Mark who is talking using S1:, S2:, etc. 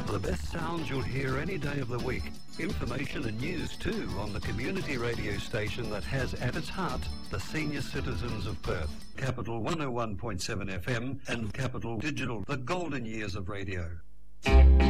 S1: The best sounds you'll hear any day of the week. Information and news too on the community radio station that has at its heart the senior citizens of Perth. Capital 101.7 FM and Capital Digital, the golden years of radio.